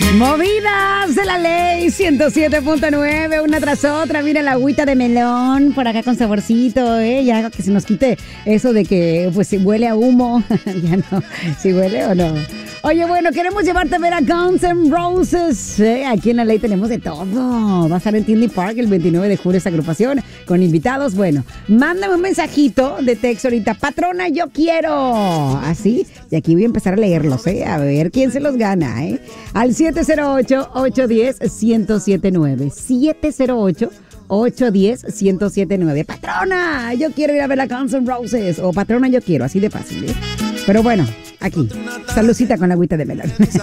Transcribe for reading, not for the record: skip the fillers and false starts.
Movidas de la ley 107.9, una tras otra. Mira la agüita de melón por acá con saborcito, ya que se nos quite eso de que pues si huele a humo. Ya no, si huele o no. Oye, bueno, queremos llevarte a ver a Guns N' Roses. Aquí en la ley tenemos de todo. Va a estar en Tinley Park el 29 de julio esta agrupación con invitados. Bueno, mándame un mensajito de texto ahorita. Patrona, yo quiero. Así. Y aquí voy a empezar a leerlos, a ver quién se los gana, Al 708-810-1079. 708-810-1079. Patrona, yo quiero ir a ver a Guns N' Roses. O patrona, yo quiero. Así de fácil, Pero bueno, aquí. Saludcita con la agüita de melón.